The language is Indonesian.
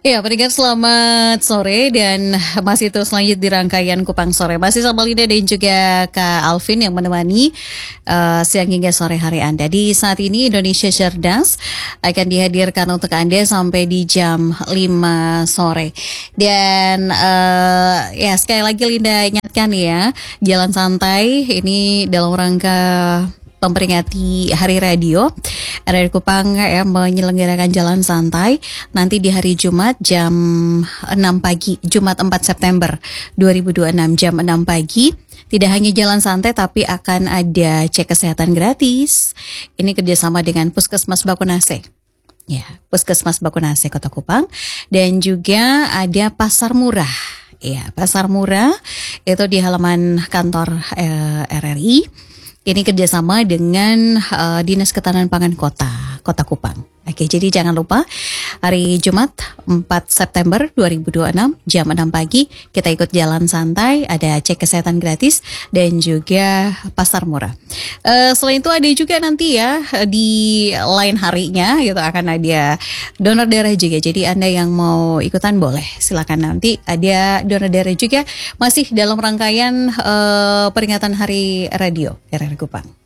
Ya, pendengar selamat sore dan masih terus lanjut di rangkaian Kupang Sore. Masih sama Linda dan juga Kak Alvin yang menemani siang hingga sore hari Anda. Di saat ini Indonesia Cerdas akan dihadirkan untuk Anda sampai di jam 5 sore. Dan ya sekali lagi Linda ingatkan ya, jalan santai ini dalam rangka memperingati Hari Radio. Radio Kupang ya menyelenggarakan jalan santai nanti di hari Jumat jam 6 pagi, Jumat 4 September 2026 jam 6 pagi. Tidak hanya jalan santai tapi akan ada cek kesehatan gratis. Ini kerjasama dengan Puskesmas Bakunase. Ya, Puskesmas Bakunase Kota Kupang. Dan juga ada pasar murah. Ya, pasar murah itu di halaman kantor RRI. Ini kerjasama dengan Dinas Ketahanan Pangan Kota Kupang. Oke, jadi jangan lupa hari Jumat 4 September 2026 jam 6 pagi kita ikut jalan santai, ada cek kesehatan gratis dan juga pasar murah. Selain itu ada juga nanti ya di lain harinya gitu akan ada donor darah juga. Jadi Anda yang mau ikutan boleh, silakan nanti ada donor darah juga masih dalam rangkaian peringatan Hari Radio RRI Kupang.